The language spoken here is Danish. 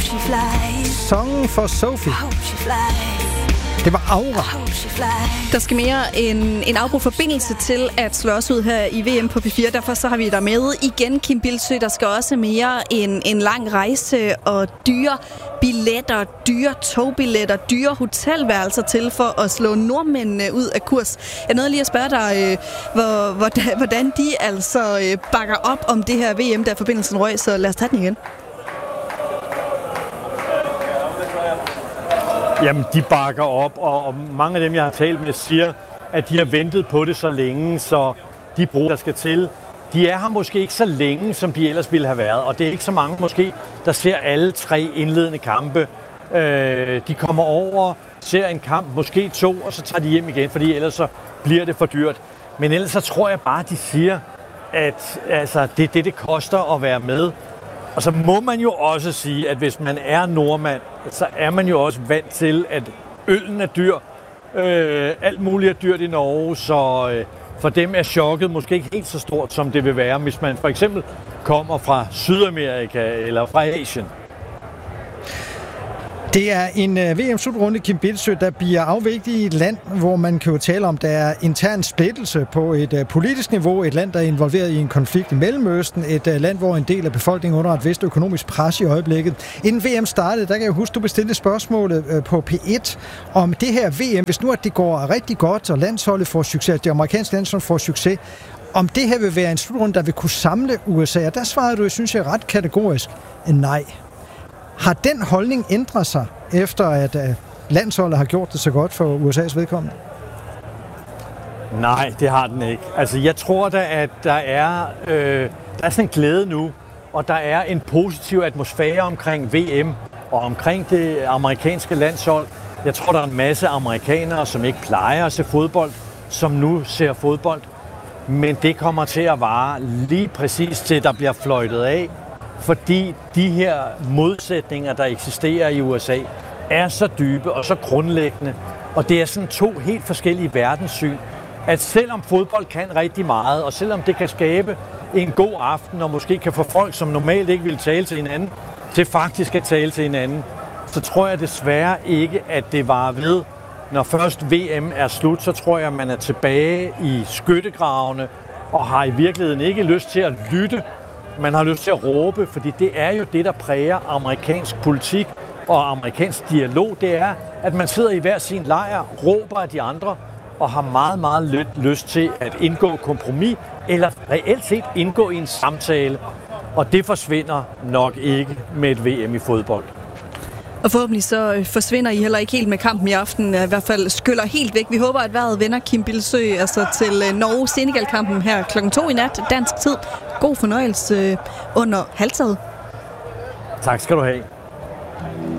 Song for Sophie. Det var Aura. Der skal mere en afbrudt forbindelse til at slå os ud her i VM på P4. Derfor så har vi der med igen, Kim Bildsøe. Der skal også mere en lang rejse og dyre billetter, dyre togbilletter, dyre hotelværelser til for at slå nordmændene ud af kurs. Jeg nåede lige at spørge dig, hvordan de altså bakker op om det her VM, der forbindelsen røg. Så lad os tage den igen. Jamen, de bakker op, og mange af dem, jeg har talt med, siger, at de har ventet på det så længe, så de brug, der skal til, de er her måske ikke så længe, som de ellers ville have været. Og det er ikke så mange måske, der ser alle 3 indledende kampe. De kommer over, ser en kamp, måske 2, og så tager de hjem igen, fordi ellers så bliver det for dyrt. Men ellers så tror jeg bare, de siger, at altså, det er det koster at være med. Og så må man jo også sige, at hvis man er nordmand, så er man jo også vant til, at øllen er dyr. Alt muligt er dyrt i Norge, så for dem er chokket måske ikke helt så stort, som det vil være, hvis man for eksempel kommer fra Sydamerika eller fra Asien. Det er en VM-slutrunde, Kim Bildsøe, der bliver afviklet i et land, hvor man kan jo tale om, der er intern splittelse på et politisk niveau. Et land, der er involveret i en konflikt i Mellemøsten. Et land, hvor en del af befolkningen under et vist økonomisk pres i øjeblikket. Inden VM startede, der kan jeg huske, du bestilte spørgsmålet på P1 om det her VM. Hvis nu at det går rigtig godt, og landsholdet får succes, det amerikanske landshold får succes, om det her vil være en slutrunde, der vil kunne samle USA. Og der svarede du, synes jeg, ret kategorisk nej. Har den holdning ændret sig, efter at landsholdet har gjort det så godt for USA's vedkommende? Nej, det har den ikke. Altså, jeg tror da, at der er sådan en glæde nu, og der er en positiv atmosfære omkring VM og omkring det amerikanske landshold. Jeg tror, der er en masse amerikanere, som ikke plejer at se fodbold, som nu ser fodbold. Men det kommer til at vare lige præcis til, der bliver fløjtet af. Fordi de her modsætninger, der eksisterer i USA, er så dybe og så grundlæggende. Og det er sådan 2 helt forskellige verdenssyn, at selvom fodbold kan rigtig meget, og selvom det kan skabe en god aften, og måske kan få folk, som normalt ikke vil tale til hinanden, til faktisk at tale til hinanden, så tror jeg desværre ikke, at det varer ved. Når først VM er slut, så tror jeg, at man er tilbage i skyttegravene, og har i virkeligheden ikke lyst til at lytte. Man har lyst til at råbe, fordi det er jo det, der præger amerikansk politik og amerikansk dialog. Det er, at man sidder i hver sin lejr, råber af de andre og har meget, meget lyst til at indgå kompromis eller reelt set indgå i en samtale. Og det forsvinder nok ikke med et VM i fodbold. Og forhåbentlig så forsvinder I heller ikke helt med kampen i aften, i hvert fald skyller helt væk. Vi håber, at vejret vender, Kim Bildsøe, altså til Norge-Senegal-kampen her kl. 2 i nat, dansk tid. God fornøjelse under halvtaget. Tak skal du have.